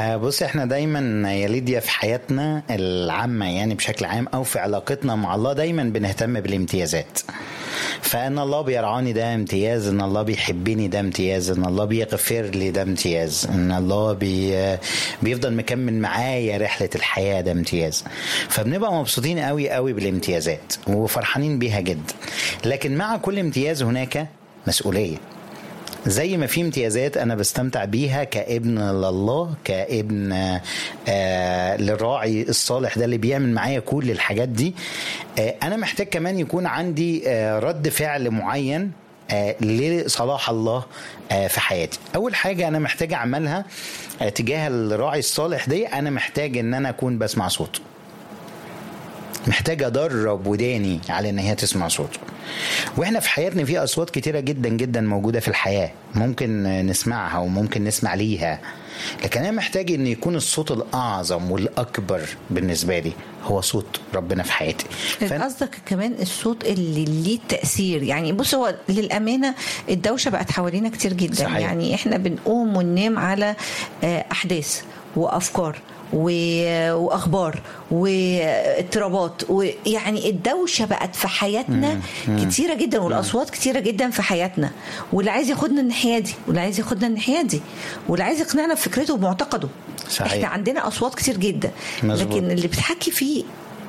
بص احنا دايما يا ليديا في حياتنا العامة يعني بشكل عام او في علاقتنا مع الله دايما بنهتم بالامتيازات. فان الله بيرعاني ده امتياز، ان الله بيحبني ده امتياز، ان الله بيغفر لي ده امتياز، ان الله بيفضل مكمل معايا رحلة الحياة ده امتياز. فبنبقى مبسوطين قوي قوي بالامتيازات وفرحانين بيها جدا. لكن مع كل امتياز هناك مسؤولية. زي ما في امتيازات انا بستمتع بيها كابن لله، كابن للراعي الصالح ده اللي بيعمل معايا كل الحاجات دي، انا محتاج كمان يكون عندي رد فعل معين لصلاح الله في حياتي. اول حاجة انا محتاج اعملها تجاه الراعي الصالح دي، انا محتاج ان انا اكون بسمع صوته، محتاج ادرب وداني على ان هي تسمع صوته. واحنا في حياتنا في اصوات كتيرة جدا جدا موجودة في الحياة، ممكن نسمعها وممكن نسمع ليها، لكن انا محتاج ان يكون الصوت الاعظم والاكبر بالنسبة لي هو صوت ربنا في حياتي. قصدك كمان الصوت اللي ليه تأثير. يعني بص، هو للأمانة الدوشة بقت حوالينا كتير جدا. صحيح. يعني احنا بنقوم وننام على احداث وافكار واخبار واضطرابات، ويعني الدوشه بقت في حياتنا كتيره جدا، والاصوات كتيره جدا في حياتنا، واللي عايز ياخدنا الناحيه دي واللي عايز ياخدنا الناحيه دي واللي عايز يقنعنا بفكرته ومعتقده. صحيح. احنا عندنا اصوات كتير جدا. مزبوط. لكن اللي بتحكي فيه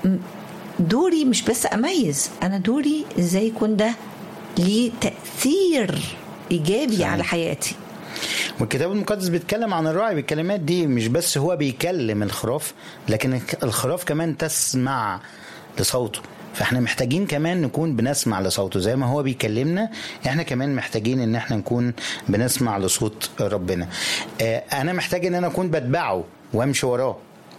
دوري مش بس اميز، انا دوري ازاي يكون ده ليه تاثير ايجابي. صحيح. على حياتي. والكتاب المقدس بيتكلم عن الراعي بالكلمات دي، مش بس هو بيكلم الخراف، لكن الخراف كمان تسمع لصوته. فاحنا محتاجين كمان نكون بنسمع لصوته زي ما هو بيكلمنا، احنا كمان محتاجين ان احنا نكون بنسمع لصوت ربنا. انا محتاج ان انا اكون بتبعه وامشي وراه،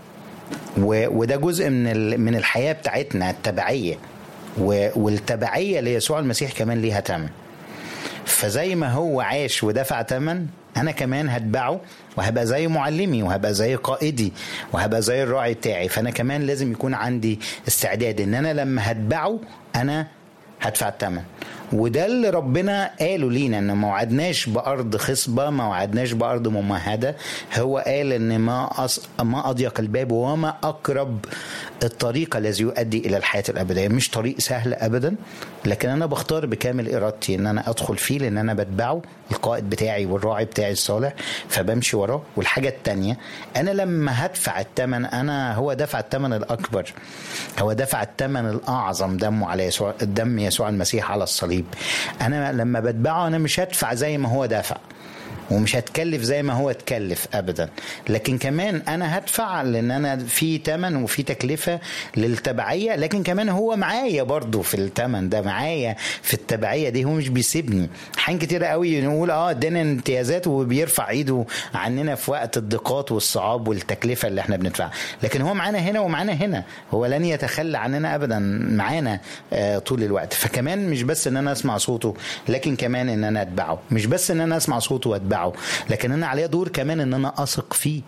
وده جزء من الحياة بتاعتنا التبعية، والتبعية ليسوع المسيح كمان ليها تمن. فزي ما هو عاش ودفع تمن، أنا كمان هتبعه وهبقى زي معلمي وهبقى زي قائدي وهبقى زي الراعي بتاعي. فأنا كمان لازم يكون عندي استعداد إن أنا لما هتبعه أنا هدفع التمن. وده اللي ربنا قاله لينا، ان ما وعدناش بأرض خصبة، ما وعدناش بأرض ممهدة. هو قال ان ما أضيق الباب وما أقرب الطريق الذي يؤدي إلى الحياة الأبدية. مش طريق سهل أبدا، لكن أنا بختار بكامل إرادتي ان أنا أدخل فيه، لأن أنا بتبعه القائد بتاعي والراعي بتاعي الصالح، فبمشي وراه. والحاجة التانية، أنا لما هدفع التمن، أنا هو دفع التمن الأكبر، هو دفع التمن الأعظم، دمه على يسوع، دم يسوع المسيح على الصليب. أنا لما بتبعه أنا مش هدفع زي ما هو دفع، ومش هتكلف زي ما هو اتكلف أبدا، لكن كمان أنا هدفع لأن أنا في تمن وفي تكلفة للتبعية. لكن كمان هو معايا برضو في التمن ده، معايا في التبعية دي، هو مش بيسيبني. حين كتير قوي نقول ادينا امتيازات وبيرفع ايده عننا في وقت الضيقات والصعاب والتكلفة اللي احنا بندفعها، لكن هو معانا هنا ومعانا هنا، هو لن يتخلى عننا أبدا، معانا طول الوقت. فكمان مش بس ان انا اسمع صوته، لكن كمان ان انا اتبعه. مش بس ان انا اسمع صوته واتبعه، لكن انا عليه دور كمان ان انا اثق فيه.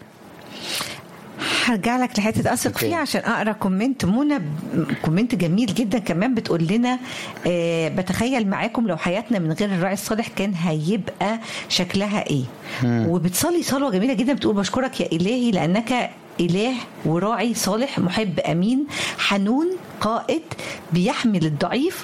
هرجع لك لحته اثق فيه عشان اقرا كومنت منى، كومنت جميل جدا كمان بتقول لنا بتخيل معاكم لو حياتنا من غير الراعي الصالح كان هيبقى شكلها ايه. وبتصلي صلوه جميله جدا، بتقول بشكرك يا الهي لانك إله وراعي صالح محب أمين حنون قائد بيحمل الضعيف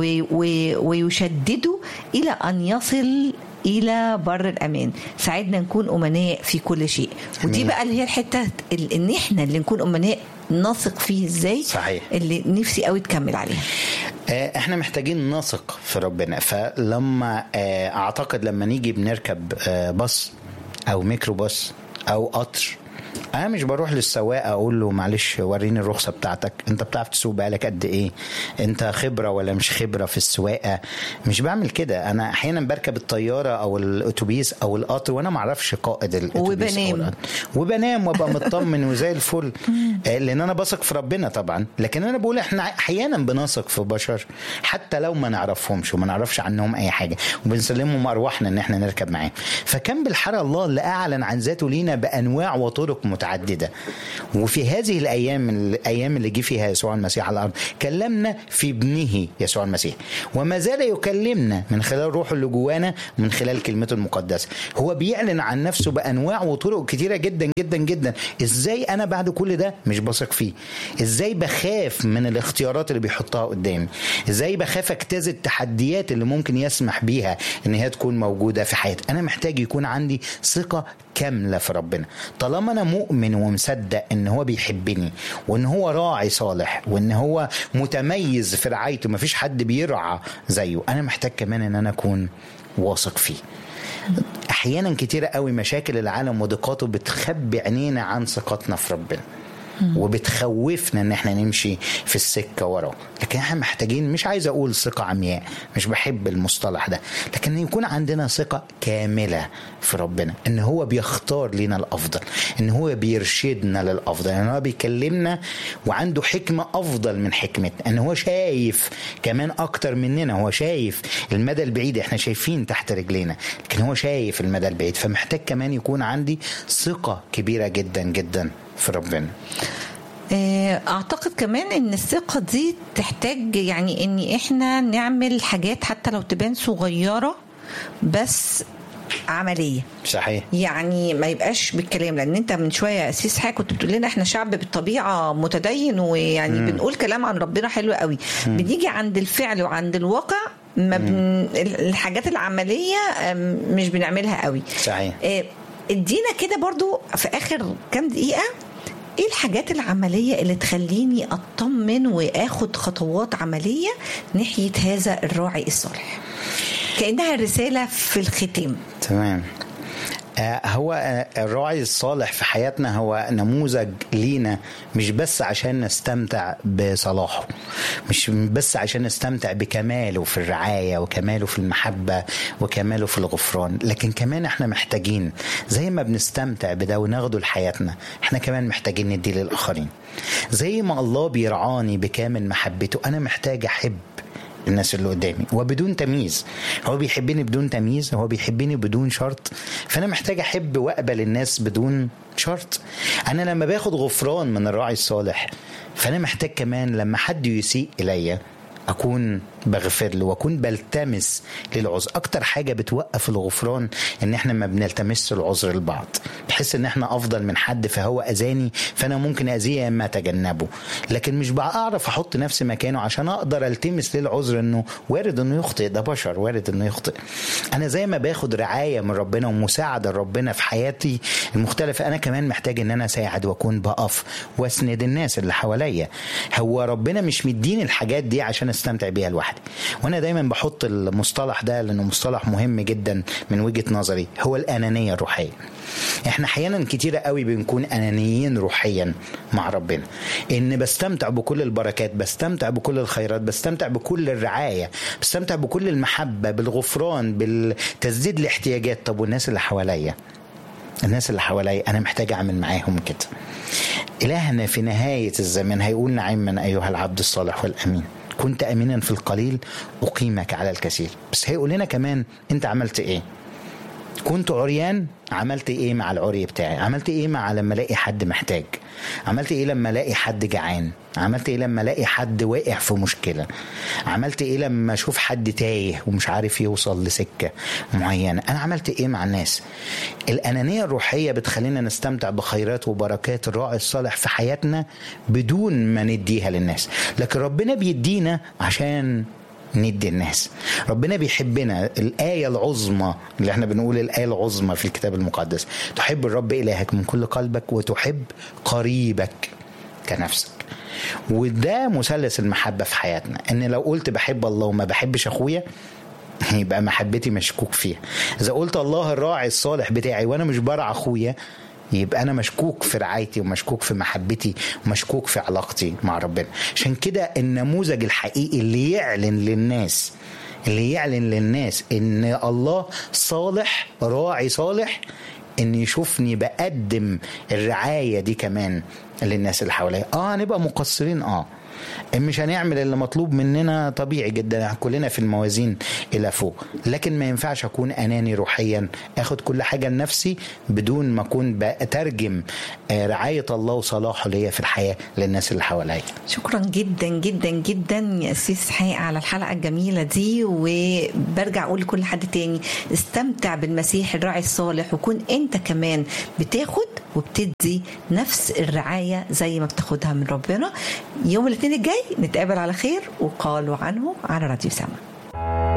ويشدده إلى أن يصل إلى بر الأمان. ساعدنا نكون أمناء في كل شيء. ودي بقى اللي هي الحتة إن إحنا اللي نكون أمناء نثق فيه إزاي. صحيح. اللي نفسي قوي تكمل عليها. احنا محتاجين نثق في ربنا. فلما اعتقد لما نيجي بنركب باص او ميكروباص او قطر، انا مش بروح للسواق اقول له معلش وريني الرخصه بتاعتك، انت بتعرف تسوق بقالك قد ايه، انت خبره ولا مش خبره في السواقه. مش بعمل كده. انا احيانا بركب الطياره او الاتوبيس او القطر وانا ما اعرفش قائد الاتوبيس وبنام وابقى مطمن وزي الفل، لان انا بثق في ربنا طبعا. لكن انا بقول احنا احيانا بنثق في بشر حتى لو ما نعرفهمش وما نعرفش عنهم اي حاجه، وبنسلمهم ارواحنا ان احنا نركب معاهم. فكان بالحرى الله اللي اعلن عن ذاته لينا بانواع وطرق متعدده. متعددة. وفي هذه الأيام اللي جه فيها يسوع المسيح على الأرض كلمنا في ابنه يسوع المسيح، وما زال يكلمنا من خلال روحه اللي جوانا، من خلال كلمته المقدسة. هو بيعلن عن نفسه بأنواع وطرق كتيرة جدا جدا جدا. إزاي أنا بعد كل ده مش بثق فيه؟ إزاي بخاف من الاختيارات اللي بيحطها قدامي؟ إزاي بخاف اجتاز التحديات اللي ممكن يسمح بيها إن هي تكون موجودة في حياتي؟ أنا محتاج يكون عندي ثقة كاملة في ربنا. طالما أنا مؤمن ومصدق إن هو بيحبني، وإن هو راعي صالح، وإن هو متميز في رعايته، مفيش حد بيرعى زيه، أنا محتاج كمان إن أنا أكون واثق فيه. أحيانا كتيرة قوي مشاكل العالم وضيقاته بتخبي عينينا عن ثقتنا في ربنا، وبتخوفنا ان احنا نمشي في السكة وراه. لكن احنا محتاجين، مش عايز اقول ثقة عمياء، مش بحب المصطلح ده، لكن يكون عندنا ثقة كاملة في ربنا، ان هو بيختار لنا الافضل، ان هو بيرشدنا للافضل، ان هو بيكلمنا وعنده حكمة افضل من حكمتنا، ان هو شايف كمان اكتر مننا، هو شايف المدى البعيد، احنا شايفين تحت رجلينا لكن هو شايف المدى البعيد. فمحتاج كمان يكون عندي ثقة كبيرة جدا جدا في ربنا. اعتقد كمان ان الثقة دي تحتاج يعني ان احنا نعمل حاجات حتى لو تبان صغيرة بس عملية. صحيح. يعني ما يبقاش بالكلام، لان انت من شوية يا أسيس حاجة كنت بتقول لنا احنا شعب بالطبيعة متدين، ويعني بنقول كلام عن ربنا حلو قوي، بنيجي عند الفعل وعند الواقع ما الحاجات العملية مش بنعملها قوي. صحيح. ادينا كده برضو في اخر كام دقيقة ايه الحاجات العملية اللي تخليني اطمن واخد خطوات عملية ناحية هذا الراعي الصالح، كأنها رسالة في الختام. تمام. هو الراعي الصالح في حياتنا هو نموذج لينا، مش بس عشان نستمتع بصلاحه، مش بس عشان نستمتع بكماله في الرعاية وكماله في المحبة وكماله في الغفران، لكن كمان احنا محتاجين زي ما بنستمتع بده وناخده لحياتنا، احنا كمان محتاجين ندي للآخرين. زي ما الله بيرعاني بكامل محبته، أنا محتاج أحب الناس اللي قدامي وبدون تمييز. هو بيحبني بدون تمييز، هو بيحبني بدون شرط، فأنا محتاج أحب وأقبل الناس بدون شرط. أنا لما باخد غفران من الراعي الصالح، فأنا محتاج كمان لما حد يسيء إليا أكون بغفر له وأكون بلتمس للعذر. أكتر حاجة بتوقف الغفران إن إحنا ما بنلتمس العذر لبعض، بحس إن إحنا أفضل من حد فهو أذاني فأنا ممكن أذيه ما أتجنبه، لكن مش بعرف أحط نفسي مكانه عشان أقدر ألتمس للعذر إنه وارد إنه يخطئ، ده بشر وارد إنه يخطئ. أنا زي ما باخد رعاية من ربنا ومساعدة ربنا في حياتي المختلفة، أنا كمان محتاج إن أنا أساعد وأكون بقف وأسند الناس اللي حواليا. هو ربنا مش مديني الحاجات دي عشان استمتع بيها لوحدي، وانا دايما بحط المصطلح ده لانه مصطلح مهم جدا من وجهة نظري، هو الانانية الروحية. احنا احيانا كتيرة قوي بنكون انانيين روحيا مع ربنا، ان بستمتع بكل البركات، بستمتع بكل الخيرات، بستمتع بكل الرعاية، بستمتع بكل المحبة، بالغفران، بالتسديد الاحتياجات. طب والناس اللي حواليا، الناس اللي حواليا انا محتاج اعمل معاهم كده. إلهنا في نهاية الزمان هيقول نعما أيها العبد الصالح والأمين، كنت أمينا في القليل أقيمك على الكثير. بس هيقول لنا كمان أنت عملت إيه؟ كنت عريان، عملت إيه مع العري بتاعي؟ عملت إيه مع لما الاقي حد محتاج؟ عملت إيه لما الاقي حد جعان؟ عملت إيه لما الاقي حد واقع في مشكلة؟ عملت إيه لما أشوف حد تايه ومش عارف يوصل لسكة معينة؟ أنا عملت إيه مع الناس؟ الأنانية الروحية بتخلينا نستمتع بخيرات وبركات الراعي الصالح في حياتنا بدون ما نديها للناس، لكن ربنا بيدينا عشان ندي الناس. ربنا بيحبنا. الآية العظمى اللي احنا بنقول الآية العظمى في الكتاب المقدس، تحب الرب إلهك من كل قلبك وتحب قريبك كنفسك. وده مثلث المحبة في حياتنا، ان لو قلت بحب الله وما بحبش أخويا يبقى محبتي مشكوك فيها. إذا قلت الله الراعي الصالح بتاعي وأنا مش برع أخويا يبقى أنا مشكوك في رعايتي ومشكوك في محبتي ومشكوك في علاقتي مع ربنا. عشان كده النموذج الحقيقي اللي يعلن للناس إن الله صالح، راعي صالح، إن يشوفني بقدم الرعاية دي كمان للناس اللي حواليا. هنبقى مقصرين، مش هنعمل اللي مطلوب مننا، طبيعي جدا، كلنا في الموازين الى فوق، لكن ما ينفعش اكون اناني روحيا، اخد كل حاجه لنفسي بدون ما اكون بترجم رعايه الله وصلاحه ليا في الحياه للناس اللي حواليا. شكرا جدا جدا جدا يا أسيس إسحاق على الحلقه الجميله دي، وبرجع اقول لكل حد تاني استمتع بالمسيح الراعي الصالح، وكون انت كمان بتاخد وبتدي نفس الرعايه زي ما بتاخدها من ربنا. يوم الاثنين الجاي نتقابل على خير، وقالوا عنه على راديو سما.